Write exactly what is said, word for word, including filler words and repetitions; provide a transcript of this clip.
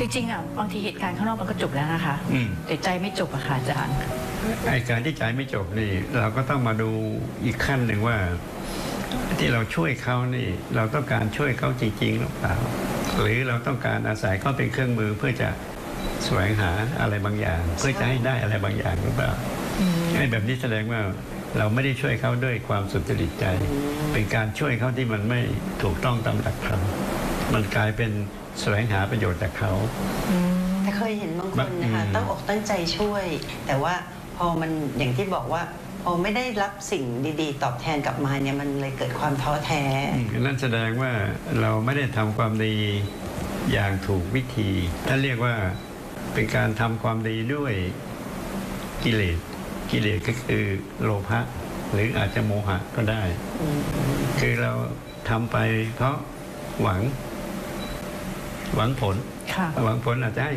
จริงๆอ่ะบางทีเหตุการณ์ข้างนอกมันก็จบแล้วนะคะแต่ใจไม่จบอะค่ะอาจารย์ไอ้การที่ใจไม่จบนี่เราก็ต้องมาดูอีกขั้นหนึ่งว่าที่เราช่วยเขานี่เราต้องการช่วยเขาจริงๆหรือเปล่าหรือเราต้องการอาศัยเขาเป็นเครื่องมือเพื่อจะแสวงหาอะไรบางอย่างเพื่อจะให้ได้อะไรบางอย่างหรือเปล่าไอ้แบบนี้แสดงว่าเราไม่ได้ช่วยเขาด้วยความสุจริตใจเป็นการช่วยเขาที่มันไม่ถูกต้องตามหลักธรรมมันกลายเป็นแสวงหาประโยชน์จากเขาแต่เคยเห็นบางคนนะคะตั้งอกตั้งใจช่วยแต่ว่าพอมันอย่างที่บอกว่าพอไม่ได้รับสิ่งดีๆตอบแทนกลับมาเนี่ยมันเลยเกิดความท้อแท้นั่นแสดงว่าเราไม่ได้ทำความดีอย่างถูกวิธีท่านเรียกว่าเป็นการทำความดีด้วยกิเลสกิเลสก็คือโลภะหรืออาจจะโมหะก็ได้คือเราทำไปเพราะหวังหวังผลหวังผลอาจจะให้